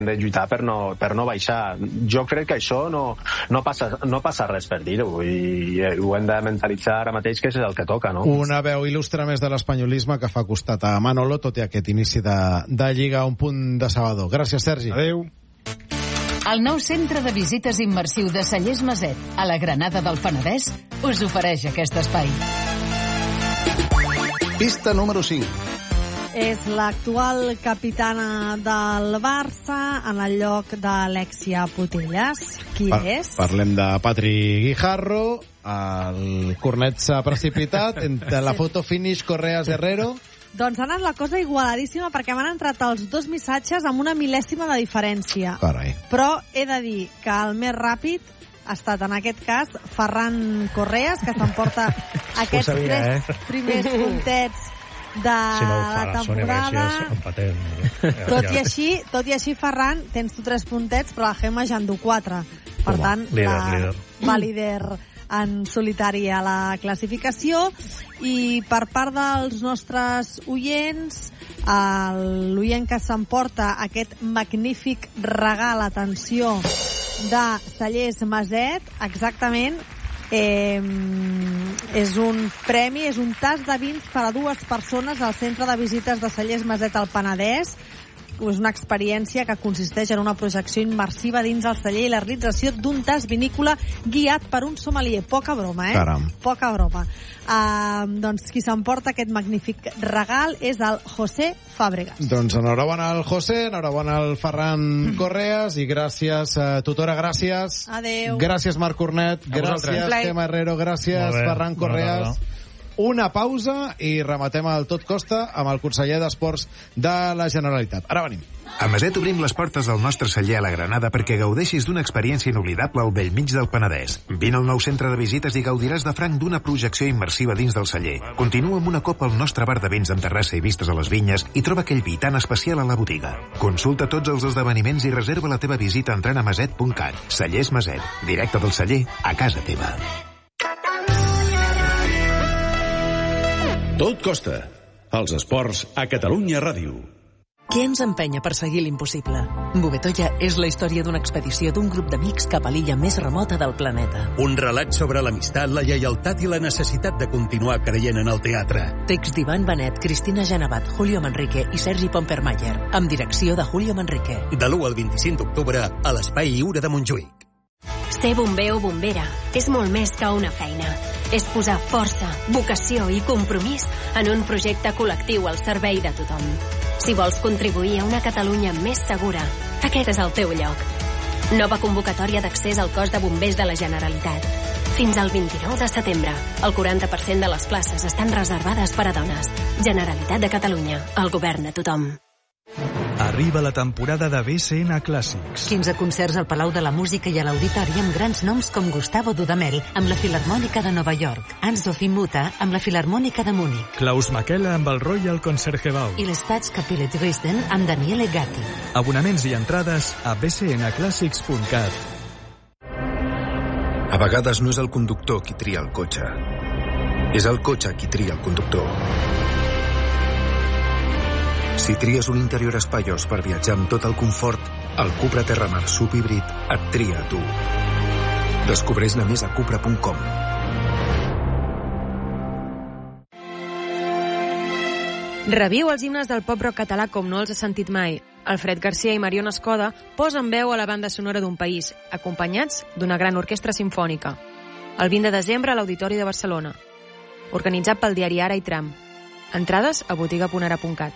de lluitar per no baixar. Jo crec que això no passa res per dir-ho, i ho hem de mentalitzar ara mateix, que és el que toca, no? Una veu il·lustre més de l'espanyolisme que fa costat a Manolo, tot i aquest inici de Lliga, un punt de Sabador. Gràcies, Sergi. Adéu. El nou centre de visites immersiu de Cellers Maset, a la Granada del Penedès, us ofereix aquest espai. Pista número 5. És l'actual capitana del Barça en el lloc d'Alexia Putellas. Qui és? Parlem de Patri Guijarro. El cornet s'ha precipitat entre la foto finish Correas Herrero. Doncs ha anat la cosa igualadíssima, perquè m'han entrat els dos missatges amb una mil·lèsima de diferència. Carai. Però he de dir que el més ràpid ha estat, en aquest cas, Ferran Correas, que s'emporta aquests tres primers puntets de la temporada. Tot i així, Ferran, tens tu 3 puntets, però la Gemma ja en du 4. Per tant, va líder en solitari a la classificació. I per part dels nostres oients, l'oient que s'emporta aquest magnífic regal, atenció, de Cellers Maset, exactament, és un premi, és un tas de vins per a 2 persones al centre de visites de Cellers Maset al Penedès. És una experiència que consisteix en una projecció immersiva dins el celler i la realització d'un tas vinícola guiat per un sommelier. Poca broma, Caram. Poca broma. Doncs qui s'emporta aquest magnífic regal és el José Fàbregas. Doncs enhorabona al José, enhorabona al Ferran Correas, i gràcies, tutora, gràcies. Adéu. Gràcies, Marc Cornet. Gràcies, Gemma Herrero. Gràcies, Ferran Correas. Una pausa i rematem el Tot Costa amb el conseller d'Esports de la Generalitat. Ara venim. A Maset obrim les portes del nostre celler a la Granada perquè gaudeixis d'una experiència inoblidable al bell mig del Penedès. Vine al nou centre de visites i gaudiràs de franc d'una projecció immersiva dins del celler. Continua amb una copa al nostre bar de vins amb terrassa i vistes a les vinyes i troba aquell vi tan especial a la botiga. Consulta tots els esdeveniments i reserva la teva visita entrant a maset.cat. Cellers Maset, directe del celler a casa teva. Tot costa. Els esports a Catalunya Ràdio. Què ens empenya per seguir l'impossible? Bovetolla és la història d'una expedició d'un grup d'amics cap a l'illa més remota del planeta. Un relat sobre l'amistat, la lleialtat i la necessitat de continuar creient en el teatre. Text d'Ivan Benet, Cristina Genevat, Julio Manrique i Sergi Pompermayer, amb direcció de Julio Manrique. De l'1 al 25 d'octubre a l'Espai Lliure de Montjuïc. Ser bomber o bombera és molt més que una feina. És posar força, vocació i compromís en un projecte col·lectiu al servei de tothom. Si vols contribuir a una Catalunya més segura, aquest és el teu lloc. Nova convocatòria d'accés al cos de bombers de la Generalitat. Fins al 29 de setembre, el 40% de les places estan reservades per a dones. Generalitat de Catalunya, el govern de tothom. Arriba la temporada de BCN Clàssics. 15 concerts al Palau de la Música i a l'Auditori amb grans noms com Gustavo Dudamel amb la Filharmònica de Nova York, Hans-Zofim Muta amb la Filharmònica de Múnich, Klaus Makela amb el Royal Concertgebouw i l'Staatskapelle Dresden amb Daniele Gatti. Abonaments i entrades a bcnclassics.cat. A vegades no és el conductor qui tria el cotxe. És el cotxe qui tria el conductor. Si tries un interior espaiós per viatjar amb tot el confort, el Cupra Terramar Subhíbrid et tria a tu. Descobreix-ne més a cupra.com. Reviu els himnes del pop rock català com no els has sentit mai. Alfred Garcia i Mariona Escoda posen veu a la banda sonora d'un país, acompanyats d'una gran orquestra simfònica. El 20 de desembre a l'Auditori de Barcelona. Organitzat pel diari Ara i Tram. Entrades a botiga.ara.cat.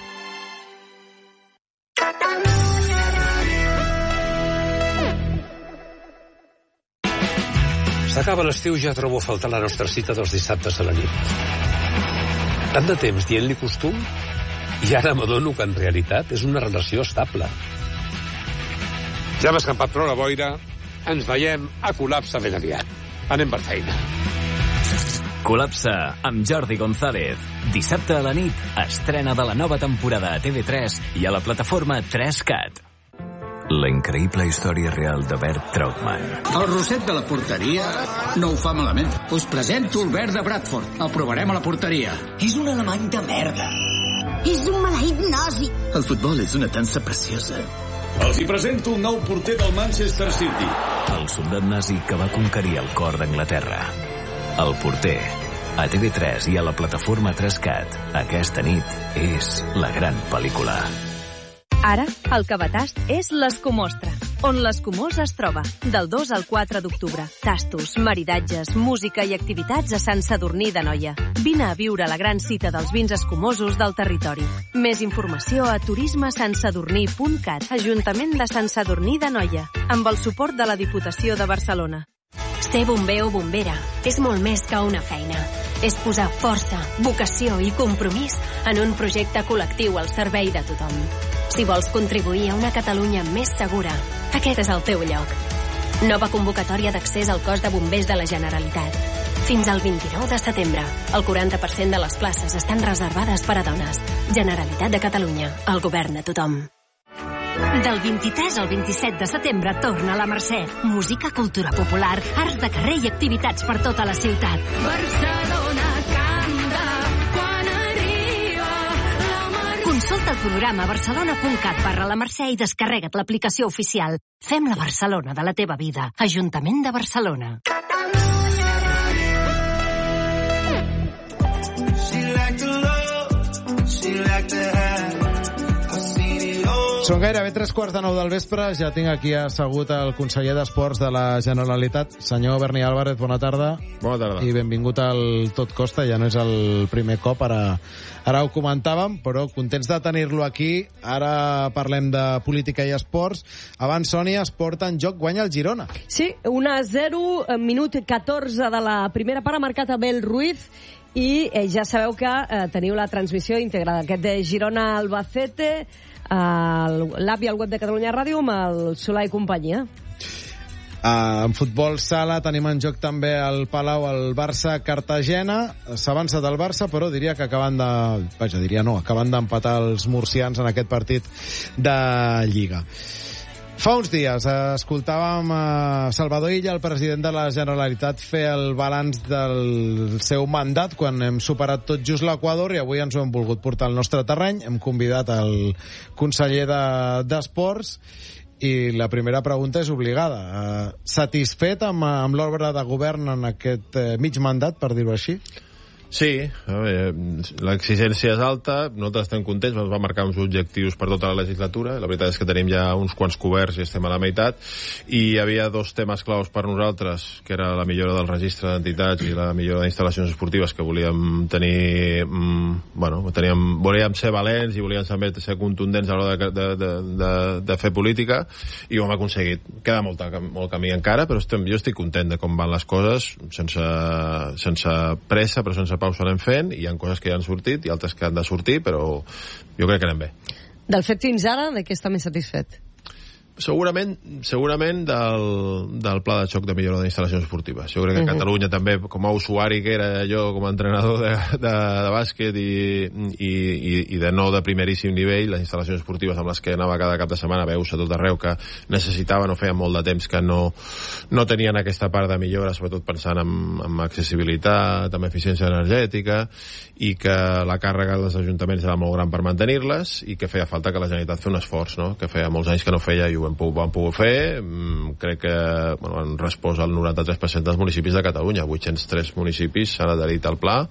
S'acaba l'estiu, ja trobo a faltar la nostra cita dels dissabtes a la nit. Tant de temps dient-li costum, i ara m'adono que en realitat és una relació estable. Ja m'ha escampat prou la boira, ens veiem a Col·lapse ben aviat. Anem per feina. Col·lapse amb Jordi González. Dissabte a la nit, estrena de la nova temporada a TV3 i a la plataforma 3Cat. La increïble història real de Bert Trautmann. El Roset de la porteria no ho fa malament. Us presento el Bert de Bradford. El provarem a la porteria. És un alemany de merda. És un maleït nazi. El futbol és una dansa preciosa. Els hi presento el nou porter del Manchester City. El soldat nazi que va conquerir el cor d'Anglaterra. El porter. A TV3 i a la plataforma 3CAT. Aquesta nit és la gran pel·lícula. Ara, el Cabatast és l'Escumostra, on l'Escumós es troba, del 2 al 4 d'octubre. Tastos, maridatges, música i activitats a Sant Sadurní d'Anoia. Vine a viure la gran cita dels vins escumosos del territori. Més informació a turismesantsadurní.cat, Ajuntament de Sant Sadurní d'Anoia, amb el suport de la Diputació de Barcelona. Ser bomber o bombera és molt més que una feina. És posar força, vocació i compromís en un projecte col·lectiu al servei de tothom. Si vols contribuir a una Catalunya més segura, aquest és el teu lloc. Nova convocatòria d'accés al cos de bombers de la Generalitat. Fins al 29 de setembre, el 40% de les places estan reservades per a dones. Generalitat de Catalunya, el govern de tothom. Del 23 al 27 de setembre torna la Mercè. Música, cultura popular, arts de carrer i activitats per tota la ciutat. Barcelona canta quan arriba la Mercè. Consulta el programa barcelona.cat/la Mercè i descarrega't l'aplicació oficial. Fem la Barcelona de la teva vida. Ajuntament de Barcelona. Són gairebé 3:15 del vespre. Ja tinc aquí assegut el conseller d'Esports de la Generalitat, senyor Berni Álvarez. Bona tarda. Bona tarda. I benvingut al Tot Costa. Ja no és el primer cop, ara ho comentàvem, però contents de tenir-lo aquí. Ara parlem de política i esports. Abans, Sònia, esport en joc, guanya el Girona. Sí, 1-0, minut 14 de la primera part, ha marcat Abel Ruiz. I ja sabeu que teniu la transmissió integrada, aquest de Girona-Albacete, l'app i el web de Catalunya Ràdio amb el Solà i companyia. En futbol sala tenim en joc també el Palau, el Barça-Cartagena. S'avança del Barça, però diria que acaben d'empatar els murcians en aquest partit de Lliga. Fa uns dies escoltàvem Salvador Illa, el president de la Generalitat, fer el balanç del seu mandat quan hem superat tot just l'Equador, i avui ens ho hem volgut portar al nostre terreny. Hem convidat el conseller d'Esports i la primera pregunta és obligada. Satisfet amb l'obra de govern en aquest mig mandat, per dir-ho així? Sí, l'exigència és alta, nosaltres estem contents, ens va marcar uns objectius per tota la legislatura, la veritat és que tenim ja uns quants coberts i estem a la meitat, i hi havia dos temes claus per nosaltres, que era la millora del registre d'entitats i la millora d'instal·lacions esportives, que volíem tenir, volíem ser valents i volíem també ser contundents a l'hora de fer política, i ho hem aconseguit. Queda molt camí encara, però jo estic content de com van les coses, sense pressa, però sense pausa anem fent, i hi ha coses que ja han sortit i altres que han de sortir, però jo crec que anem bé. Del fet fins ara, de què està més satisfet? Segurament del pla de xoc de millora d'instal·lacions esportives. Jo crec que Catalunya també, com a usuari que era jo com a entrenador de bàsquet i de no de primeríssim nivell, les instal·lacions esportives amb les que anava cada cap de setmana, veus a tot arreu que necessitaven o feien molt de temps que no tenien aquesta part de millora, sobretot pensant en accessibilitat, en eficiència energètica, i que la càrrega dels ajuntaments era molt gran per mantenir-les, i que feia falta que la Generalitat fes un esforç, no? Que feia molts anys que no feia, i ho hem pogut fer. Crec que han respost el 93% dels municipis de Catalunya. 803 municipis s'han adherit al pla.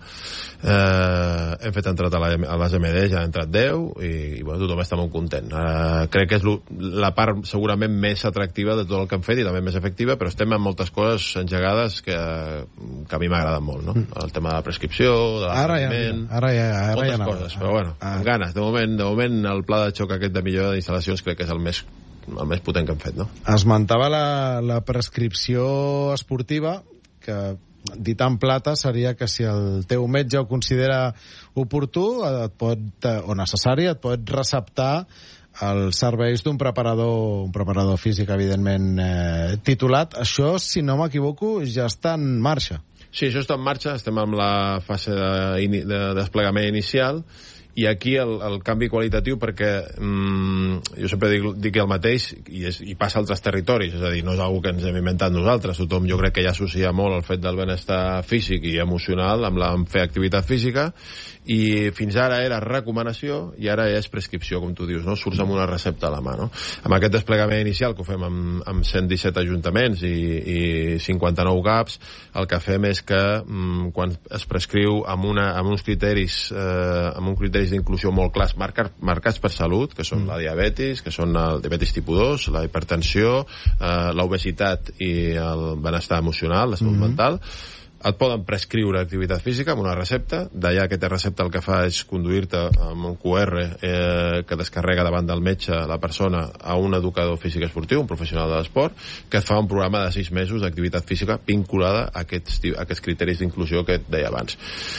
Hem fet entrat a les MD, ja han entrat 10, i tothom està molt content. Crec que és la part segurament més atractiva de tot el que hem fet, i també més efectiva, però estem en moltes coses engegades que a mi m'agraden molt, no? El tema de la prescripció, de l'apartament, moltes coses, però bueno, amb ganes. De moment el pla de xoc aquest de millora d'instal·lacions crec que és el més potent que hem fet, no? Esmentava la prescripció esportiva, que dit en plata seria que si el teu metge ho considera oportú o necessari, et pot receptar els serveis d'un preparador físic, evidentment titulat. Això, si no m'equivoco, ja està en marxa. Sí, això està en marxa, estem en la fase de desplegament inicial, I aquí el canvi qualitatiu, perquè jo sempre dic el mateix i passa a altres territoris, és a dir, no és una que ens hem inventat nosaltres, tothom jo crec que ja associa molt el fet del benestar físic i emocional amb fer activitat física, i fins ara era recomanació i ara és prescripció, com tu dius, no? Surts amb una recepta a la mà, no? Amb aquest desplegament inicial que ho fem amb 117 ajuntaments i 59 CAPs, el que fem és que quan es prescriu amb uns criteris d'inclusió molt clars marcats per salut, que són la diabetis, que són el diabetis tipus 2, la hipertensió, l'obesitat i el benestar emocional, la salut mental, et poden prescriure activitat física amb una recepta. D'allà aquesta recepta el que fa és conduir-te amb un QR que descarrega davant del metge la persona a un educador físic esportiu, un professional de l'esport, que et fa un programa de 6 mesos d'activitat física vinculada a aquests criteris d'inclusió que et deia abans.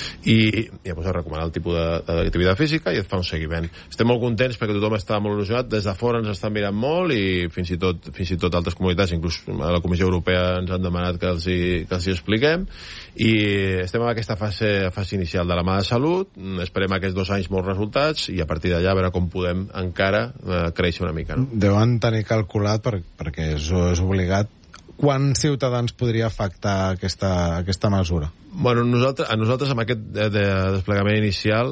I llavors es recomana el tipus d'activitat física i et fa un seguiment. Estem molt contents perquè tothom està molt il·lusionat, des de fora ens estan mirant molt i fins i tot altres comunitats, inclús a la Comissió Europea ens han demanat que els hi expliquem, i estem en aquesta fase inicial de la mà de salut. Esperem aquests 2 anys molts resultats i a partir d'allà a veure com podem encara créixer una mica, no? Deuen tenir calculat, perquè això és obligat, quants ciutadans podria afectar aquesta mesura? Bueno, a nosaltres amb aquest desplegament inicial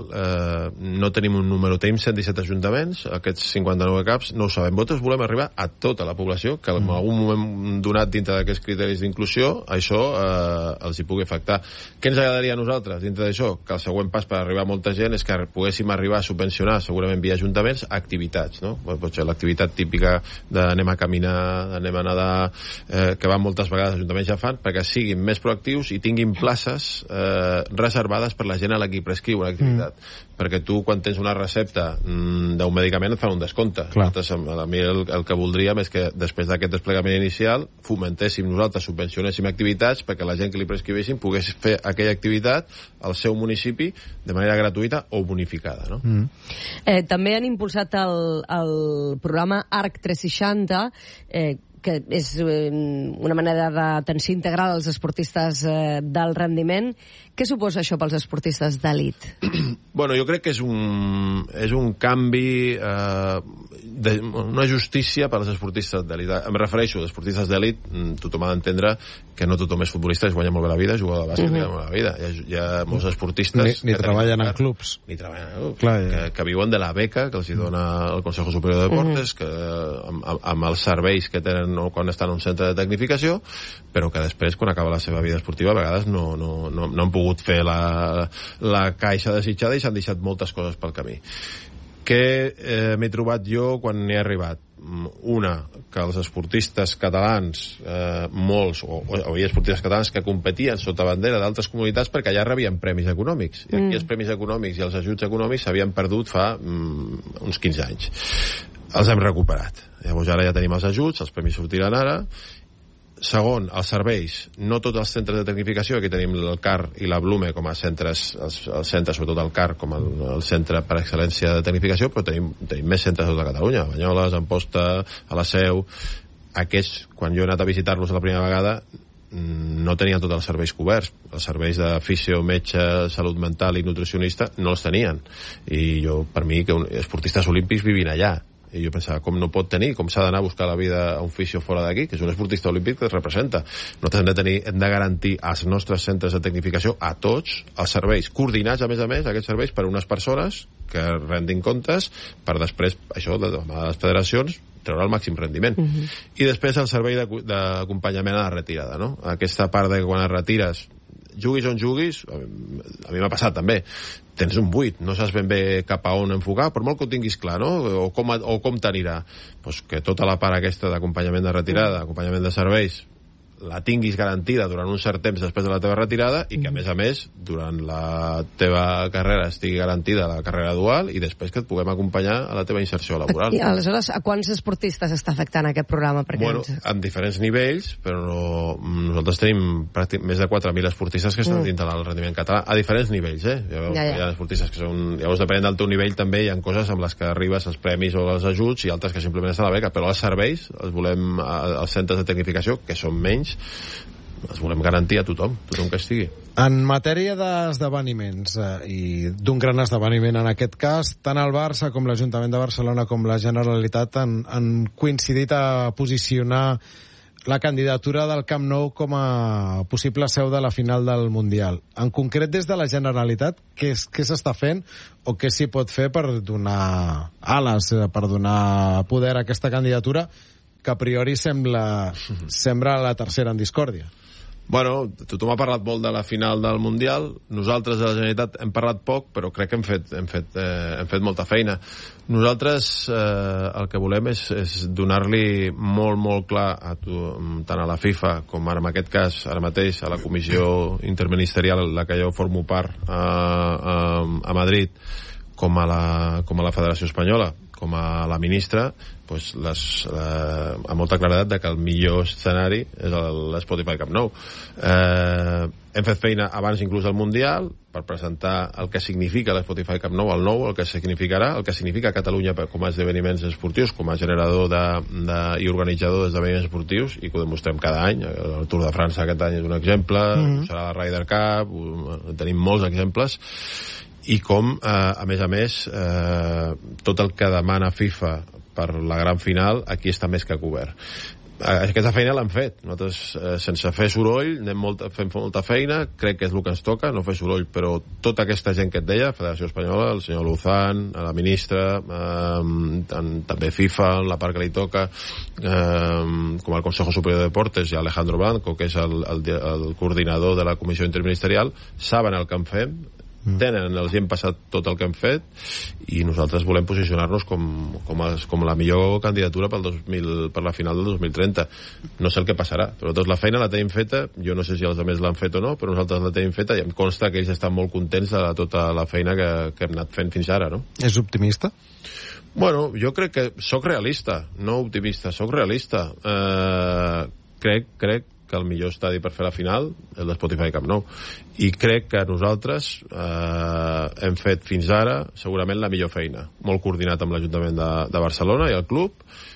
no tenim un número, tenim 117 ajuntaments, aquests 59 CAPs, no ho sabem. Nosaltres volem arribar a tota la població, que en algun moment donat dintre d'aquests criteris d'inclusió, això els hi pugui afectar. Què ens agradaria a nosaltres dintre d'això? Que el següent pas per arribar a molta gent és que poguéssim arribar a subvencionar, segurament via ajuntaments, activitats, no? Pot ser l'activitat típica d'anem a caminar, d'anem a nedar, que van moltes vegades els ajuntaments ja fan, perquè siguin més proactius i tinguin places reservades per la gent a la que prescriu una activitat. Perquè tu, quan tens una recepta d'un medicament, et fan un descompte. Nosaltres, a mi el que voldríem és que després d'aquest desplegament inicial fomentéssim nosaltres, subvencionéssim activitats perquè la gent que li prescrivéssim pogués fer aquella activitat al seu municipi de manera gratuïta o bonificada, no? També han impulsat el programa ARC 360, que és una manera d'atenció integral als esportistes del rendiment. Què suposa això pels esportistes d'elit? Bueno, jo crec que és un canvi, una justícia per als esportistes d'elit. Em refereixo als esportistes d'elit, tothom ha d'entendre que no tothom és futbolista, es guanya molt bé la vida, juga de bàsquet i guanya molt bé la vida. Hi ha molts esportistes... Ni treballen en clubs. Ni treballen en clubs. Que viuen de la beca que els dona el Consejo Superior de Deportes, que amb els serveis que tenen quan estan en un centre de tecnificació, però que després, quan acaba la seva vida esportiva, a vegades no han pogut fer la caixa desitjada i s'han deixat moltes coses pel camí. Què m'he trobat jo quan he arribat? Una, que els esportistes catalans, molts, o hi ha esportistes catalans que competien sota bandera d'altres comunitats perquè allà rebien premis econòmics. I aquí els premis econòmics i els ajuts econòmics s'havien perdut fa uns 15 anys. Els hem recuperat. Llavors ara ja tenim els ajuts, els premis sortiran ara. Segon, els serveis. No tots els centres de tecnificació, aquí tenim el CAR i la Blume com a centres, els centres, sobretot el CAR com el centre per excel·lència de tecnificació, però tenim més centres a tota Catalunya, a Banyoles, a Amposta, a la Seu. Aquests, quan jo he anat a visitar-los la primera vegada, no tenien tots els serveis coberts. Els serveis de fisio, metge, salut mental i nutricionista no els tenien. I jo, per mi, que esportistes olímpics vivin allà. I jo pensava, com no pot tenir, com s'ha d'anar a buscar la vida a un fisio fora d'aquí, que és un esportista olímpic que es representa. Nosaltres hem de garantir als nostres centres de tecnificació, a tots, els serveis coordinats, a més, aquests serveis per a unes persones que rendin comptes per després, això, de les federacions, treure el màxim rendiment. I després el servei d'acompanyament a la retirada, no? Aquesta part de quan et retires, juguis on juguis, a mi m'ha passat també, tens un buit, no saps ben bé cap a on enfocar, per molt que ho tinguis clar, no? O com t'anirà. Pues que tota la part aquesta d'acompanyament de retirada, acompanyament de serveis, la tinguis garantida durant un cert temps després de la teva retirada i que, a més, durant la teva carrera estigui garantida la carrera dual i després que et puguem acompanyar a la teva inserció laboral. I aleshores, a quants esportistes està afectant aquest programa? Bueno, en diferents nivells, però nosaltres tenim més de 4.000 esportistes que estan dintre del rendiment català, a diferents nivells, Hi ha esportistes que són... Llavors, depenent del teu nivell, també hi ha coses amb les que arribes als premis o als ajuts i altres que simplement estan a la beca, però els serveis els volem als centres de tecnificació, que són menys, els volem garantir a tothom que estigui. En matèria d'esdeveniments, i d'un gran esdeveniment en aquest cas, tant el Barça com l'Ajuntament de Barcelona com la Generalitat han coincidit a posicionar la candidatura del Camp Nou com a possible seu de la final del Mundial. En concret, des de la Generalitat, què s'està fent o què s'hi pot fer per donar ales, per donar poder a aquesta candidatura que a priori sembra la tercera en discòrdia? Bueno, tothom ha parlat molt de la final del Mundial. Nosaltres, a la Generalitat, hem parlat poc, però crec que hem fet molta feina. Nosaltres el que volem és donar-li molt clar tant a la FIFA com ara en aquest cas, ara mateix, a la comissió interministerial, la que jo formo part a Madrid, com a la Federació Espanyola, com a la ministra, doncs amb molta claredat de que el millor escenari és l'Spotify Camp Nou. Hem fet feina abans inclús del Mundial per presentar el que significa l'Spotify Camp Nou, el que significarà, el que significa Catalunya com a esdeveniments esportius, com a generador i organitzador d'esdeveniments esportius, i que ho demostrem cada any. El Tour de França aquest any és un exemple, serà la Ryder Cup, tenim molts exemples, i com, a més, tot el que demana FIFA per la gran final, aquí està més que cobert. Aquesta feina l'hem fet. Nosaltres, sense fer soroll, fem molta feina, crec que és el que ens toca, no fer soroll, però tota aquesta gent que et deia, Federació Espanyola, el senyor Luzán, la ministra, també FIFA, en la part que li toca, com el Consejo Superior de Deportes, i Alejandro Blanco, que és el coordinador de la Comissió Interministerial, saben el que en fem, els hem passat tot el que hem fet, i nosaltres volem posicionar-nos com la millor candidatura per la final del 2030. No sé el que passarà, però tota la feina la tenim feta. Jo no sé si els altres l'han fet o no, però nosaltres la tenim feta, i em consta que ells estan molt contents de tota la feina que hem anat fent fins ara, no? És optimista? Bueno, jo crec que soc realista, no optimista, soc realista. Crec que el millor estadi per fer la final és l'Spotify Camp Nou, i crec que nosaltres hem fet fins ara segurament la millor feina, molt coordinat amb l'Ajuntament de Barcelona i el club,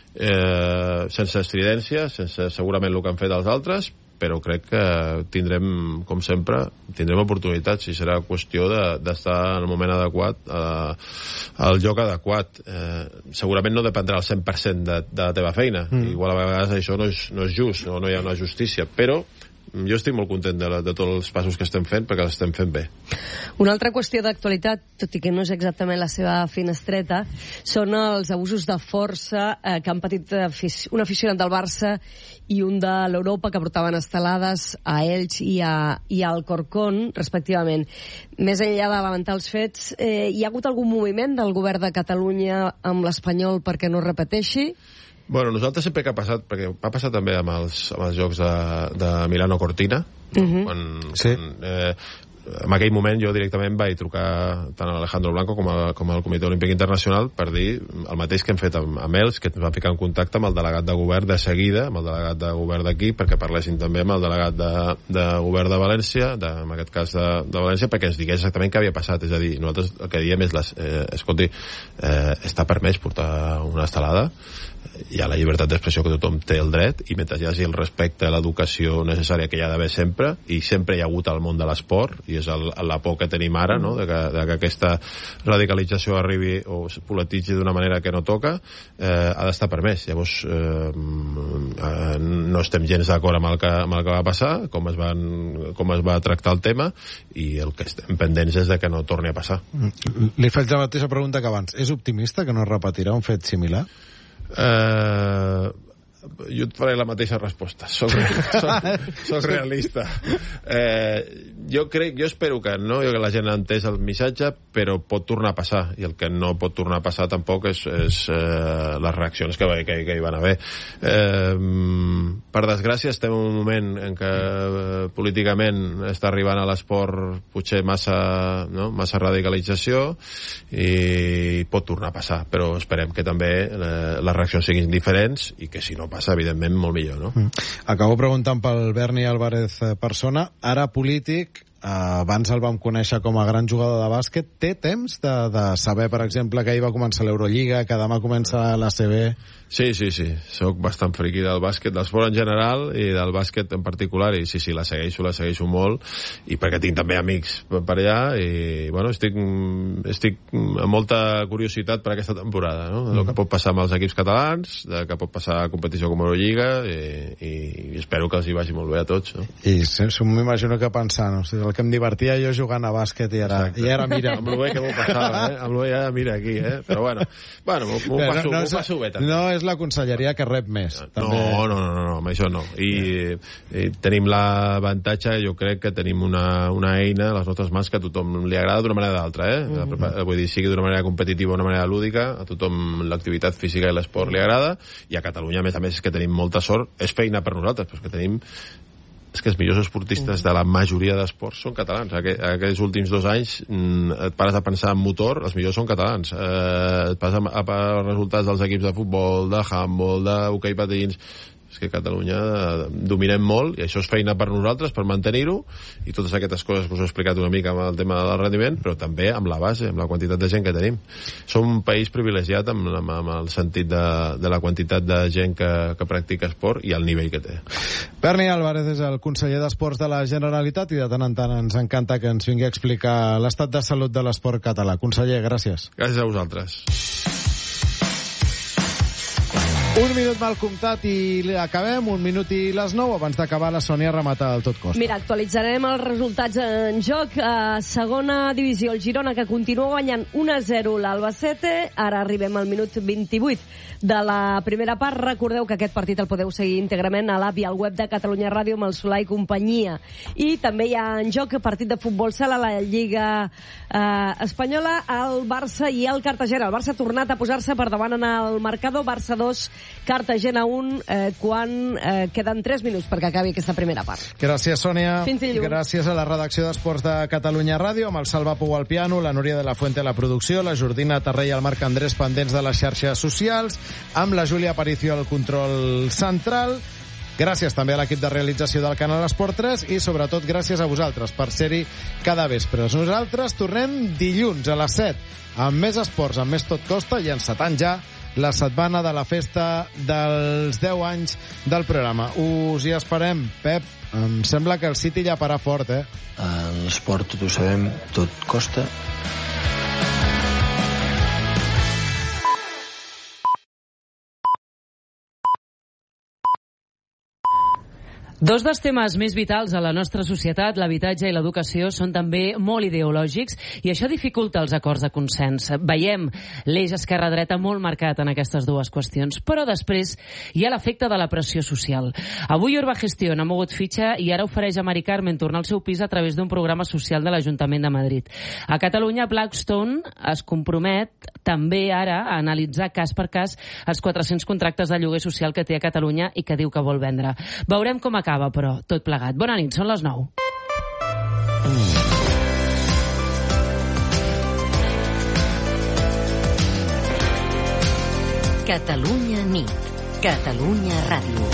sense estridència, sense segurament el que han fet els altres, però crec que tindrem, com sempre, oportunitats, i serà qüestió d'estar en el moment adequat, al lloc adequat. Segurament no dependrà al 100% de la teva feina. Igual a vegades això no és just, o no hi ha una justícia, però jo estic molt content de tots els passos que estem fent, perquè els estem fent bé. Una altra qüestió d'actualitat, tot i que no és exactament la seva finestreta, són els abusos de força que han patit un aficionat del Barça i un de l'Europa, que portaven estelades a Elx i al Corcón, respectivament. Més enllà de lamentar els fets, hi ha hagut algun moviment del govern de Catalunya amb l'Espanyol perquè no es repeteixi? Bueno, nosaltres sempre que ha passat, perquè va passar també amb els jocs de Milano Cortina, en aquell moment jo directament vaig trucar tant a Alejandro Blanco com al Comitè Olímpic Internacional per dir el mateix que hem fet amb ells, que ens van ficar en contacte amb el delegat de govern de seguida, amb el delegat de govern d'aquí, perquè parlessin també amb el delegat de govern de València, en aquest cas de València, perquè ens digués exactament què havia passat. És a dir, nosaltres el que diem és escolti, està permès portar una estelada, hi ha la llibertat d'expressió que tothom té el dret, i mentre hi hagi el respecte a l'educació necessària que hi ha d'haver sempre, i sempre hi ha hagut al món de l'esport, i és la por que tenim ara, no? de que aquesta radicalització arribi o es polititzi d'una manera que no toca, ha d'estar permès. Llavors no estem gens d'acord amb el que va passar, com es va tractar el tema, i el que estem pendents és de que no torni a passar. Li faig la mateixa pregunta que abans. És optimista que no es repetirà un fet similar? Jo et faré la mateixa resposta. Soc realista. Jo espero que no, que la gent ha entès el missatge, però pot tornar a passar, i el que no pot tornar a passar tampoc és les reaccions que hi van haver. Per desgràcia estem en un moment en què políticament està arribant a l'esport potser massa radicalització, i pot tornar a passar, però esperem que també les reaccions siguin diferents, i que si no passa, evidentment, molt millor, no? Acabo preguntant pel Berni Álvarez persona, ara polític, abans el vam conèixer com a gran jugador de bàsquet. Té temps de saber, per exemple, que ahir va començar l'Eurolliga, que demà comença l'ACB? Sí. Soc bastant friqui del bàsquet, del esport en general i del bàsquet en particular, i sí, la segueixo molt, i perquè tinc també amics per allà, i bueno, estic amb molta curiositat per aquesta temporada, no? El que pot passar amb els equips catalans, el que pot passar a competició com Eurolliga, i espero que els hi vagi molt bé a tots, no? I m'imagino que pensant, o sigui, el que em divertia jo jugant a bàsquet i ara mira. Amb el bé que m'ho passava, amb el bé ja mira aquí, però bueno, m'ho passo bé també. No és la conselleria que rep més. No, amb això no. I tenim l'avantatge, jo crec que tenim una eina a les nostres mans que a tothom li agrada d'una manera o d'altra, vull dir, sigui d'una manera competitiva o d'una manera lúdica, a tothom l'activitat física i l'esport li agrada, i a Catalunya, a més, és que tenim molta sort, és feina per nosaltres, però és que tenim... És que els millors esportistes de la majoria d'esports són catalans. Aquests últims 2 anys et pares a pensar en motor, els millors són catalans. Et pares a resultats dels equips de futbol, de handball, d'hoquei patins... És que a Catalunya dominem molt, i això és feina per nosaltres, per mantenir-ho, i totes aquestes coses que us he explicat una mica amb el tema del rendiment, però també amb la base, amb la quantitat de gent que tenim. Som un país privilegiat amb el sentit de la quantitat de gent que practica esport i el nivell que té. Berni Álvarez és el conseller d'Esports de la Generalitat, i de tant en tant ens encanta que ens vingui a explicar l'estat de salut de l'esport català. Conseller, gràcies. Gràcies a vosaltres. Un minut mal comptat i acabem, 1 minut i les 9. Abans d'acabar, la Sònia remata el tot costa. Mira, actualitzarem els resultats en joc. A segona divisió, el Girona, que continua guanyant 1-0 l'Albacete. Ara arribem al minut 28 de la primera part. Recordeu que aquest partit el podeu seguir íntegrament a l'app i al web de Catalunya Ràdio amb el Solà i companyia. I també hi ha en joc partit de futbol sala a la Lliga Espanyola, el Barça i el Cartagena. El Barça ha tornat a posar-se per davant en el marcador. Barça 2, Cartagena 1, quan queden 3 minuts perquè acabi aquesta primera part. Gràcies, Sònia. Fins dilluns. Gràcies a la redacció d'Esports de Catalunya Ràdio, amb el Salva Pou al piano, la Núria de la Fuente a la producció, la Jordina Tarré i el Marc Andrés pendents de les xarxes socials, amb la Júlia Aparicio al control central. Gràcies també a l'equip de realització del Canal Esport 3 i sobretot gràcies a vosaltres per ser-hi cada vespre. Nosaltres tornem dilluns a les 7 amb més esports, amb més tot costa i encetant ja la setmana de la festa dels 10 anys del programa. Us hi esperem. Pep, em sembla que el City ja parà fort, eh? En l'esport, tot ho sabem, tot costa. Dos dels temes més vitals a la nostra societat, l'habitatge i l'educació, són també molt ideològics i això dificulta els acords de consens. Veiem l'eix esquerra-dreta molt marcat en aquestes dues qüestions, però després hi ha l'efecte de la pressió social. Avui Urbagestión ha mogut fitxa i ara ofereix a Mari Carmen tornar al seu pis a través d'un programa social de l'Ajuntament de Madrid. A Catalunya, Blackstone es compromet també ara a analitzar cas per cas els 400 contractes de lloguer social que té a Catalunya i que diu que vol vendre. Veurem com acaba, però tot plegat. Bona nit, són les 9. Catalunya nit. Catalunya Ràdio.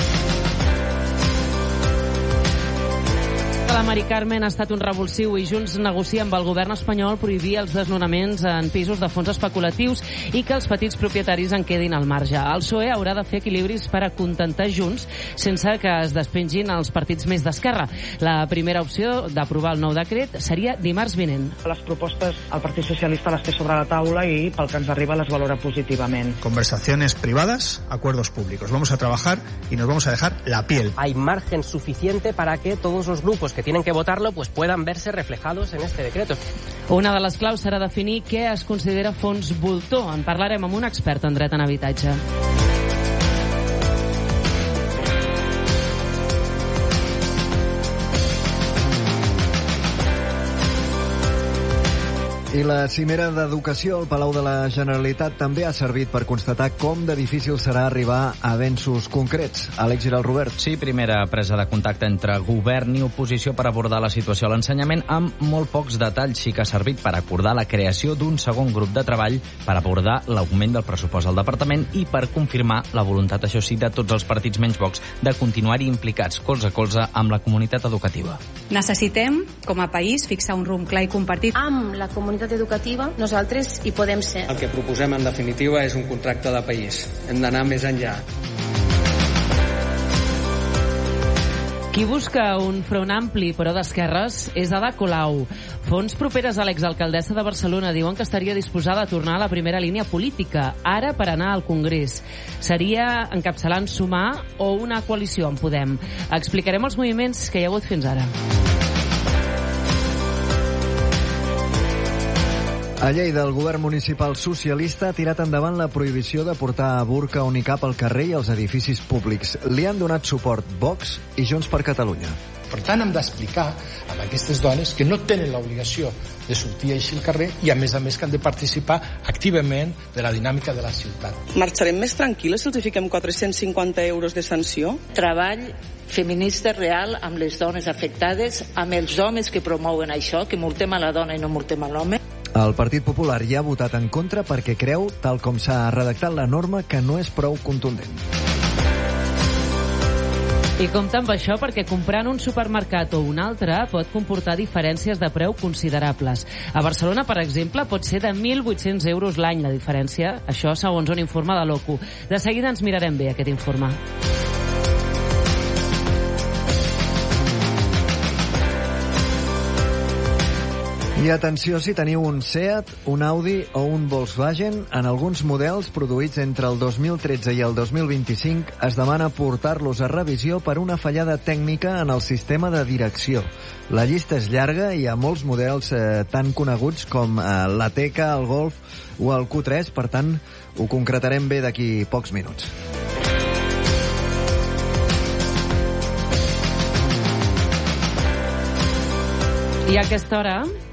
La Mari Carmen ha estat un revulsiu i Junts negocia amb el govern espanyol prohibir els desnonaments en pisos de fons especulatius i que els petits propietaris en quedin al marge. El PSOE haurà de fer equilibris per a contentar Junts sense que es despengin els partits més d'esquerra. La primera opció d'aprovar el nou decret seria dimarts vinent. Les propostes el Partit Socialista les té sobre la taula i pel que ens arriba les valora positivament. Conversaciones privadas, acuerdos públicos. Vamos a trabajar y nos vamos a dejar la piel. Hay margen suficiente para que todos los grupos que tienen que votarlo pues puedan verse reflejados en este decreto. Una de les claus serà definir què es considera fons voltor. En parlarem amb un expert en dret en habitatge. I la cimera d'educació al Palau de la Generalitat també ha servit per constatar com de difícil serà arribar a avenços concrets. Àlex Giral, Robert. Sí, primera presa de contacte entre govern i oposició per abordar la situació a l'ensenyament amb molt pocs detalls. Sí que ha servit per acordar la creació d'un segon grup de treball per abordar l'augment del pressupost al departament i per confirmar la voluntat, això sí, de tots els partits menys vox de continuar-hi implicats colze a colze amb la comunitat educativa. Necessitem, com a país, fixar un rumb clar i compartit amb la comunitat qualitat educativa, nosaltres hi podem ser. El que proposem, en definitiva, és un contracte de país. Hem d'anar més enllà. Qui busca un front ampli, però d'esquerres, és Ada Colau. Fonts properes a l'exalcaldessa de Barcelona diuen que estaria disposada a tornar a la primera línia política, ara per anar al Congrés. Seria encapçalant Sumar o una coalició amb Podem. Explicarem els moviments que hi ha hagut fins ara. A Lleida, el govern municipal socialista ha tirat endavant la prohibició de portar burca o nicab al carrer i als edificis públics. Li han donat suport Vox i Junts per Catalunya. Per tant, hem d'explicar a aquestes dones que no tenen l'obligació de sortir així al carrer i, a més, que han de participar activament de la dinàmica de la ciutat. Marxarem més tranquil·les si els fiquem 450 euros de sanció? Treball feminista real amb les dones afectades, amb els homes que promouen això, que multem a la dona i no multem a l'home. El Partit Popular hi ha votat en contra perquè creu, tal com s'ha redactat la norma, que no és prou contundent. I compta amb això perquè comprant un supermercat o un altre pot comportar diferències de preu considerables. A Barcelona, per exemple, pot ser de 1.800 euros l'any la diferència. Això segons un informe de l'OCU. De seguida ens mirarem bé aquest informe. I atenció si teniu un Seat, un Audi o un Volkswagen. En alguns models produïts entre el 2013 i el 2025 es demana portar-los a revisió per una fallada tècnica en el sistema de direcció. La llista és llarga i hi ha molts models tan coneguts com l'Ateca, el Golf o el Q3, per tant, ho concretarem bé d'aquí pocs minuts. I a aquesta hora